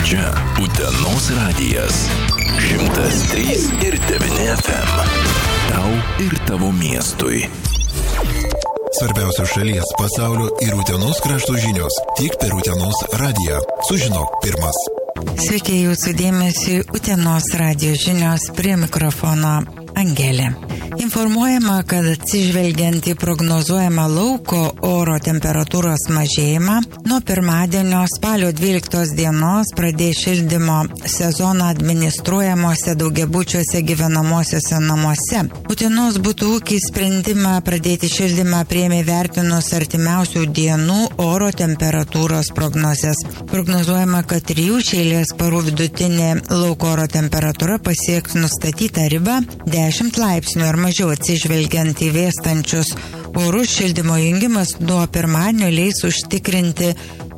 Čia Utenos radijas 103,9 FM. Tau ir tavo miestui. Svarbiausios šalies, pasaulio ir Utenos krašto žinios tik per Utenos radiją. Sužinok pirmas. Sveiki, jūsų dėmesį Utenos radijo žinios, prie mikrofono Angelė. Informuojama, kad atsižvelgiant į prognozuojamą lauko oro temperatūros mažėjimą, nuo pirmadienio spalio 12 dienos pradės šildymo sezoną administruojamuose daugiabučiuose gyvenamosiuose namuose. Utenos butų ūkiai sprendimą pradėti šildymą priėmė vertinus artimiausių dienų oro temperatūros prognozes. Prognozuojama, kad 3 eilės parų vidutinė lauko oro temperatūra pasieks nustatytą ribą 10 laipsnių ir mažiau atsižvelgiant į vėstančius orus. Šildymo jungimas nuo pirmadienio leis užtikrinti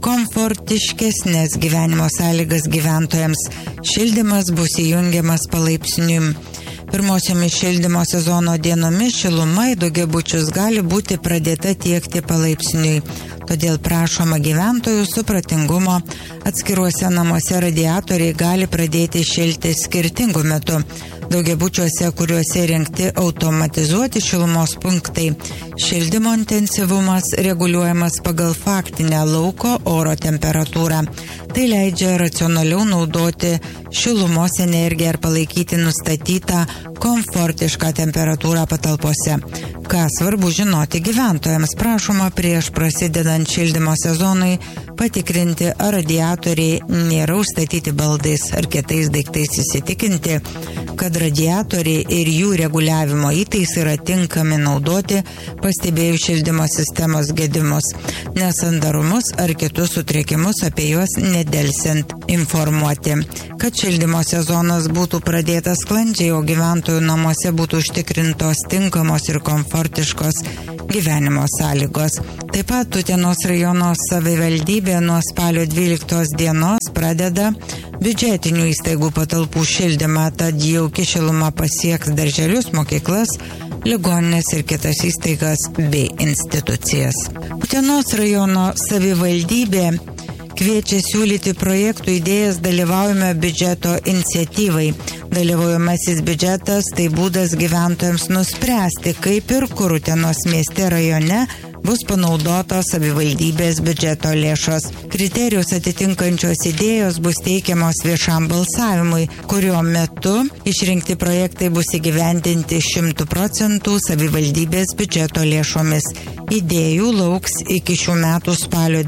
komfortiškesnės gyvenimo sąlygas gyventojams. Šildymas bus įjungiamas palaipsniui. Pirmosiomis šildymo sezono dienomis šiluma į daugiabučius gali būti pradėta tiekti palaipsniui. Todėl prašoma gyventojų supratingumo. Atskiruose namuose radiatoriai gali pradėti šilti skirtingų metų. Daugiabučiuose, kuriuose įrengti automatizuoti šilumos punktai, šildymo intensyvumas reguliuojamas pagal faktinę lauko oro temperatūrą. Tai leidžia racionaliau naudoti šilumos energiją ir palaikyti nustatytą komfortišką temperatūrą patalpose. Ką svarbu žinoti gyventojams, prašoma prieš prasidedant šildymo sezonui patikrinti, ar radiatoriai nėra užstatyti baldais ar kitais daiktais, įsitikinti, kad radiatoriai ir jų reguliavimo įtaisai yra tinkami naudoti, pastebėjus šildymo sistemos gedimus, nesandarumus ar kitus sutrikimus, apie juos nedelsiant informuoti. Kad šildymo sezonas būtų pradėtas sklandžiai, o gyventojų namuose būtų užtikrintos tinkamos ir komfortiškos gyvenimo sąlygos. Taip pat Utenos rajono savivaldybė nuo spalio 12 dienos pradeda biudžetinių įstaigų patalpų šildymą, tad jauki šiluma pasieks darželius, mokyklas, ligoninės ir kitas įstaigas bei institucijas. Utenos rajono savivaldybė kviečia siūlyti projektų idėjas dalyvaujame biudžeto iniciatyvai. Dalyvaujamasis biudžetas tai būdas gyventojams nuspręsti, kaip ir kur Utenos mieste rajone bus panaudotos savivaldybės biudžeto lėšos. Kriterijus atitinkančios idėjos bus teikiamos viešam balsavimui, kurio metu išrinkti projektai bus įgyvendinti 100% savivaldybės biudžeto lėšomis. Idėjų lauks iki šių metų spalio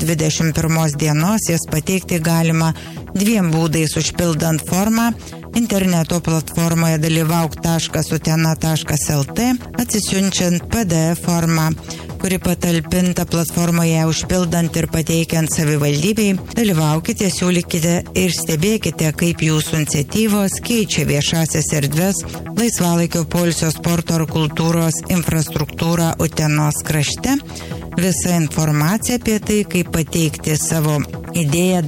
21 dienos, jas pateikti galima 2 būdais: užpildant formą interneto platformoje dalyvauk.utena.lt, atsisiunčiant PDF formą, kuri patalpinta platformoje, užpildant ir pateikiant savivaldybei. Dalyvaukite, siūlykite ir stebėkite, kaip jūsų iniciatyvos keičia viešasias erdves, laisvalaikio poilsio, sporto ar kultūros infrastruktūrą Utenos krašte. Visa informacija apie tai, kaip pateikti savo idėją,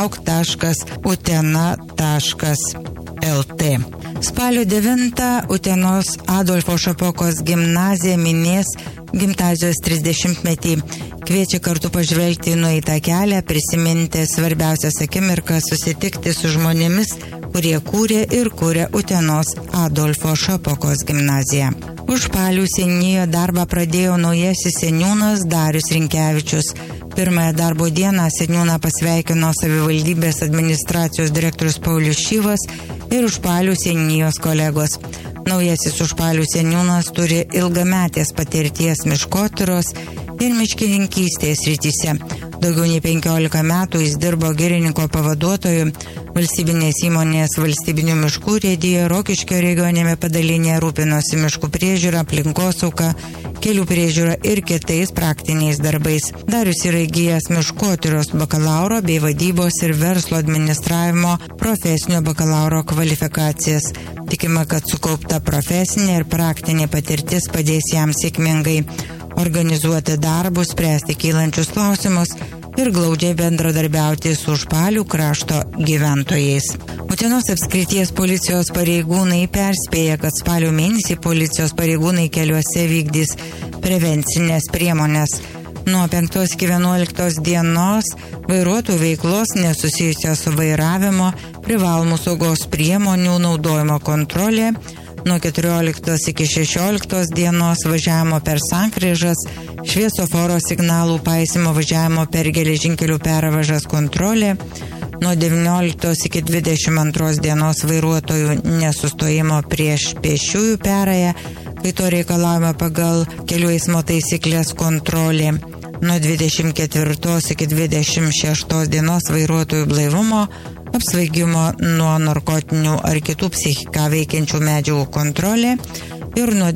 dalyvauk.utena.lt. Spalio 9 Utenos Adolfo Šapokos gimnazija minės gimnazijos 30-metį. Kviečia kartu pažvelgti nueitą kelią, prisiminti svarbiausias akimirkas, susitikti su žmonėmis, kurie kūrė ir kūrė Utenos Adolfo Šapokos gimnaziją. Užpalių seniūnijoje darbą pradėjo naujasis seniūnas Darius Rinkevičius. Pirmąją darbo dieną seniūną pasveikino savivaldybės administracijos direktorius Paulius Šyvas ir Užpalių seniūnijos kolegos. Naujasis Užpalių seniūnas turi ilgametės patirties miškotyros ir miškininkystės srityse. Daugiau nei 15 metų jis dirbo girininko pavaduotoju valstybinės įmonės Valstybinių miškų urėdijoje, Rokiškio regioninėme padalinėje, rūpinosi miškų priežiūra, aplinkosauga, kelių priežiūra ir kitais praktiniais darbais. Darius yra įgijęs miškotyros bakalauro bei vadybos ir verslo administravimo profesinio bakalauro kvalifikacijas. Tikima, kad sukaupta profesinė ir praktinė patirtis padės jam sėkmingai organizuoti darbus, spręsti kylančius klausimus ir glaudžiai bendradarbiauti su Užpalių krašto gyventojais. Utenos apskrities policijos pareigūnai perspėja, kad spalio mėnesį policijos pareigūnai keliuose vykdys prevencinės priemonės. Nuo 5 iki 11 dienos vairuotojų veiklos nesusijusios su vairavimo, privalomų saugos priemonių naudojimo kontrolė. Nuo 14 iki 16 dienos važiavimo per sankryžas, šviesoforo signalų paisymo važiavimo per geležinkelių pervažas kontrolė. Nuo 19 iki 22 dienos vairuotojų nesustojimo prieš pėsčiųjų perėją, kai to reikalavimo pagal kelių eismo taisyklės kontrolė. Nuo 24 iki 26 dienos vairuotojų blaivumo, apsvaigimo nuo narkotinių ar kitų psichiką veikiančių medžiagų kontrolė ir nuo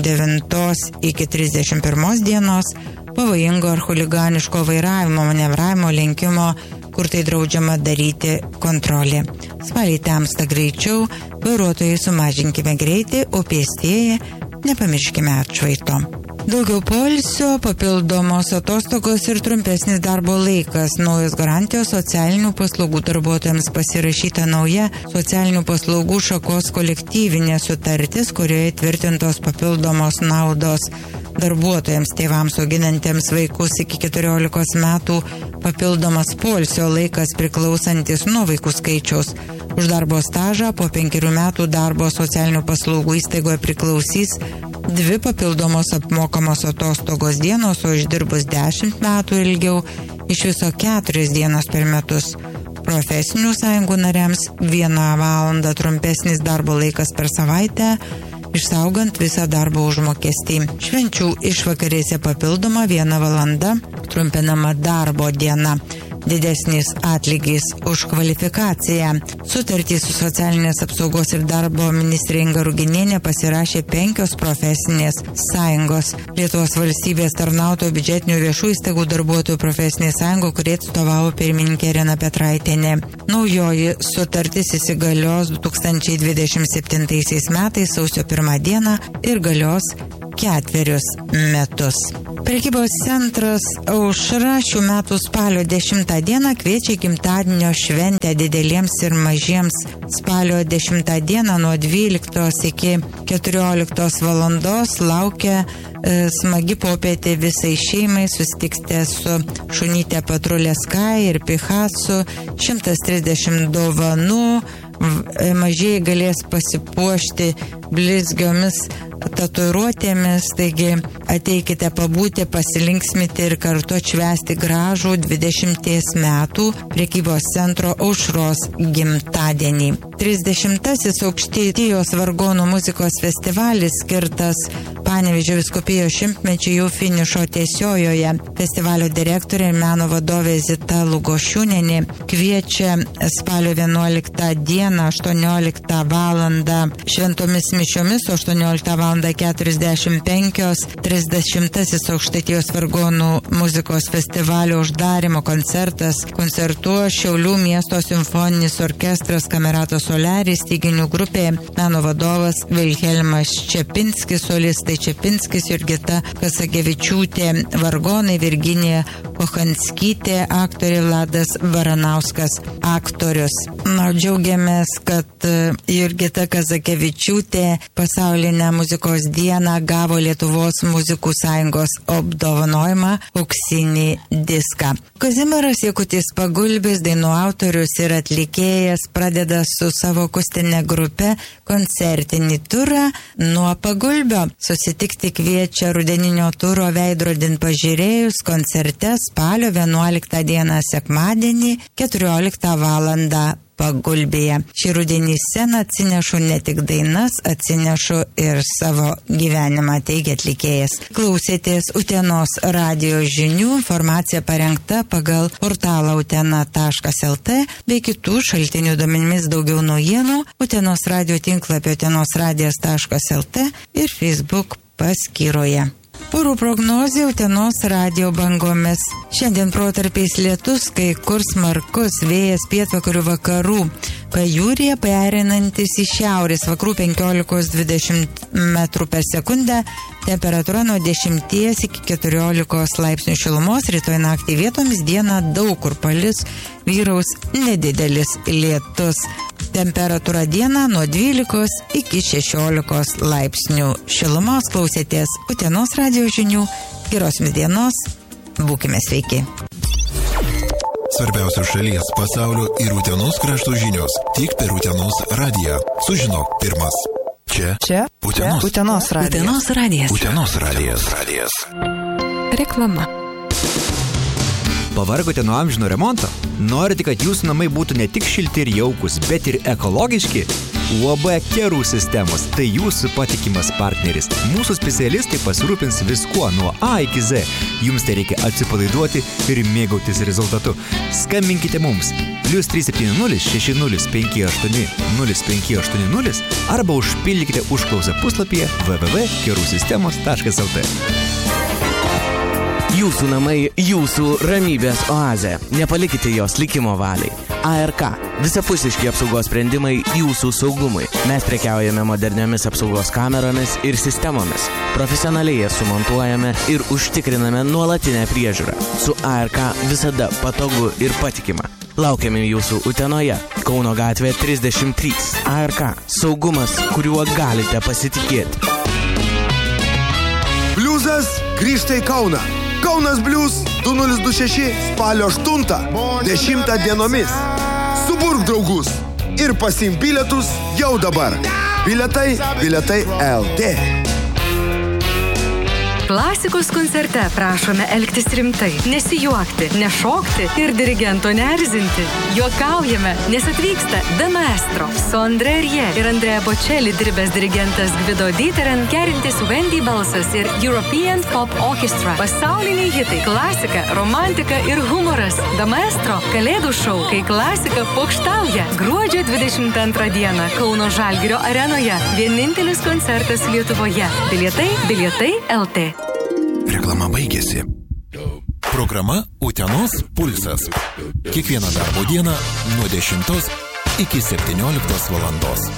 29 iki 31 dienos pavojingo ar chuliganiško vairavimo, manevravimo, lenkimo, kur tai draudžiama daryti kontrolė. Spaliai temsta greičiau, vairuotojai sumažinkime greitį, o pėstieji nepamirškime atšvaito. Daugiau poilsio, papildomos atostogos ir trumpesnis darbo laikas. Naujos garantijos socialinių paslaugų darbuotojams pasirašyta nauja socialinių paslaugų šakos kolektyvinė sutartis, kurioje tvirtintos papildomos naudos darbuotojams, tėvams auginantiems vaikus iki 14 metų, papildomas poilsio laikas priklausantis nuo vaikų skaičiaus. Už darbo stažą po 5 metų darbo socialinių paslaugų įstaigoje priklausys 2 papildomos apmokamos atostogos dienos, o išdirbus 10 metų ilgiau iš viso 4 dienos per metus. Profesinių sąjungų nariams 1 valandą trumpesnis darbo laikas per savaitę, išsaugant visą darbo užmokestį. Švenčių išvakarėse papildoma 1 valanda, trumpinama darbo diena. Didesnis atlygis už kvalifikaciją. Sutartį su socialinės apsaugos ir darbo ministrė Inga Ruginienė pasirašė 5 profesinės sąjungos. Lietuvos valstybės tarnautojų biudžetinių viešų įstaigų darbuotojų profesinė sąjunga, kurie atstovavo pirmininkė Irena Petraitienė. Naujoji sutartis įsigalios 2027 metais sausio 1 dieną ir galios 4 metus. Prekybos centras Aušra šių metų spalio 10 dieną kviečia gimtadienio šventę dideliems ir mažiems. Spalio 10 dieną nuo 12 iki 14 valandos laukia smagi popietė visai šeimai. Susitiksite su šunytė Patrulė Sky ir Pichasu, 130 dovanų. Mažieji galės pasipuošti blizgiomis tatuiruotėmis, taigi ateikite pabūti, pasilinksmyti ir kartu atšvęsti gražų 20 metų prekybos centro Aušros gimtadienį. 30-asis Aukštaitijos vargonų muzikos festivalis skirtas Panevėžio vyskupijos šimtmečiui jau finišo tiesiojoje. Festivalio direktorė ir meno vadovė Zita Lugošiūnienė kviečia spalio 11 dieną 18 valandą šventomis mišiomis, 18 valandą 45, 30-asis Aukštaitijos vargonų muzikos festivalio uždarimo koncertas. Koncertuos Šiaulių miesto simfoninis orkestras Camerata Solaris, styginių grupė, meno vadovas Vilhelmas Čepinskis, solistai Čepinskis, Jurgita Kazakevičiūtė, vargonai, Virginija Kochanskytė, aktorė, Vladas Varanauskas, aktorius. Džiaugiamės, kad Jurgita Kazakevičiūtė pasaulinę muzikos dieną gavo Lietuvos muzikų sąjungos apdovanojimą auksinį diską. Kazimieras Jakutis Pagulbis, dainų autorius ir atlikėjas, pradeda su savo akustinė grupe koncertinį turą nuo Pagulbio. Susitikti kviečia rudeninio turo Veidrodin pažiūrėjus koncerte spalio 11 dieną sekmadienį 14 valandą Pagulbėje. Šį rudenį sceną atsinešu ne tik dainas, atsinešu ir savo gyvenimą, teigia atlikėjas. Klausėtės Utenos radijo žinių, informacija parengta pagal portalą utena.lt bei kitų šaltinių duomenimis. Daugiau naujienų Utenos radijo tinklapio utenosradijas.lt ir Facebook paskyroje. Orų prognozė Utenos radijo bangomis. Šiandien protarpiais lietus, kai kur smarkus vėjas pietvakarių vakarų. Pajūryje pereinantis į šiaurės vakarų 15-20 metrų per sekundę. Temperatūra nuo 10 iki 14 laipsnių šilumos. Rytoj naktį vietomis dieną daug kur palis, vyraus nedidelis lietus. Temperatūra dieną nuo 12 iki 16 laipsnių šilumos. Klausėtės Utenos radijo žinių. Geros jums dienos. Būkime sveiki. Svarbiausios šalies, pasaulio ir Utenos krašto žinios tik per Utenos radiją. Sužinok pirmas. Čia Utenos radijas. Utenos radijas. Reklama. Pavargote nuo amžino remonto? Norite, kad jūsų namai būtų ne tik šilti ir jaukus, bet ir ekologiški? UAB Kerų sistemos – tai jūsų patikimas partneris. Mūsų specialistai pasirūpins viskuo nuo A iki Z. Jums tai reikia atsipalaiduoti ir mėgautis rezultatu. Skambinkite mums +370 6058 0580 arba užpildykite užklausą puslapyje www.kerusistemos.lt. Jūsų namai, jūsų ramybės oazė. Nepalikite jos likimo valiai. ARK. Visapusiški apsaugos sprendimai jūsų saugumui. Mes prekiaujame moderniomis apsaugos kameromis ir sistemomis. Profesionaliai jas sumontuojame ir užtikriname nuolatinę priežiūrą. Su ARK visada patogu ir patikima. Laukiame jūsų Utenoje, Kauno gatvė 33. ARK. Saugumas, kuriuo galite pasitikėti. Bliuzas grįžta į Kauną. Kaunas Bliuz 2026 spalio 8, 10 dienomis. Suburk draugus ir pasiimk bilietus jau dabar. Bilietai LT. Klasikos koncerte prašome elgtis rimtai, nesijuokti, nešokti ir dirigento neerzinti. Juokaujame, nes atvyksta The Maestro, su André Rieu ir Andrea Bocelli dirbęs dirigentas Gvido Diteren, kerintis Wendy balsas ir European Pop Orchestra. Pasauliniai hitai, klasika, romantika ir humoras. The Maestro – kalėdų šou, kai klasika pokštauja. Gruodžio 22 dieną Kauno Žalgirio arenoje. Vienintelis koncertas Lietuvoje. Bilietai LT. Reklama baigėsi. Programa Utenos pulsas. Kiekvieną darbo dieną nuo 10 iki 17 valandos.